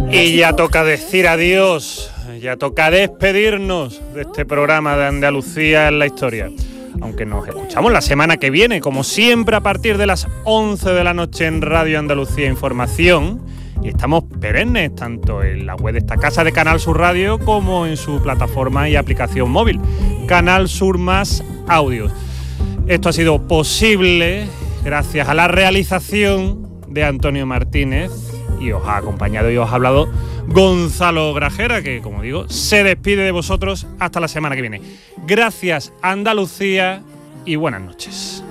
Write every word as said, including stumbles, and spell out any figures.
Y ya toca decir adiós, ya toca despedirnos de este programa de Andalucía en la historia. Aunque nos escuchamos la semana que viene, como siempre, a partir de las once de la noche en Radio Andalucía Información. Y estamos perennes, tanto en la web de esta casa de Canal Sur Radio como en su plataforma y aplicación móvil, Canal Sur Más Audios. Esto ha sido posible gracias a la realización de Antonio Martínez y os ha acompañado y os ha hablado Gonzalo Grajera, que, como digo, se despide de vosotros hasta la semana que viene. Gracias, Andalucía, y buenas noches.